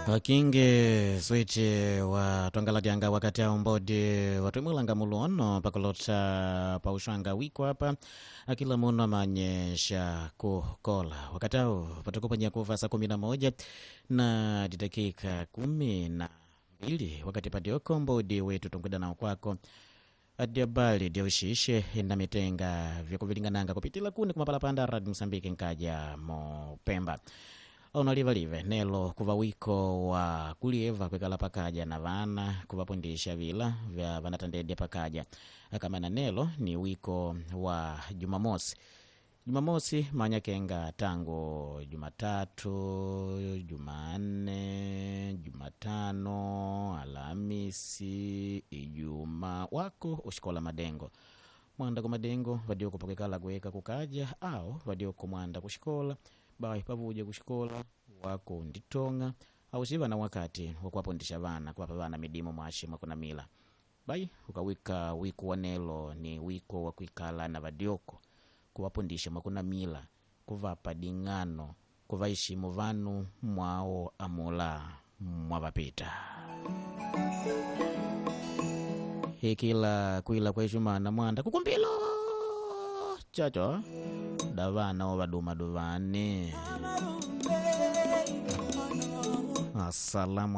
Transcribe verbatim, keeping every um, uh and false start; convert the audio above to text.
Kinge switche wa tongala dianga wakati ya umbodi watumulanga muluono pakolota paushanga wiko hapa akila muno manyesha kukola wakati hao patukupanya kufa saa kumi na moja na dakika kumi na mbili wakati patioko mbodi wetu tungwida na kwako adiabali dio shishe na mitenga vya kuvilingananga kupitila kuni kumapalapanda radi Msambiki nkaja mo Pemba. Ono liva live nelo kuva wiko wa kulieva kwekala pakaja na vana kuvapundisha vila vya vanatandede pakaja kama na nelo ni wiko wa Jumamosi. Jumamosi manyakenga tango Jumatatu, Jumanne, Jumatano, Alhamisi, Ijumaa wako ushikola madengo. Mwanda kwa madengo vadio kupokekala kuweka kukaja au vadio kumwanda kushikola bai pavuja kushikola wako nditonga au siva na wakati wakuwapondisha vana kuwapa vana midimo mwashi mwakuna mila bai ukawika wiku wanelo ni wiko wakuikala na vadioko kuwapondisha mwakuna mila kuvapa dingano kuvaishi muvanu mwao amula mwavapita hikila kuila kwa ishumana mwanda kukumbilo chacho davana ovaduma duvani. Assalamu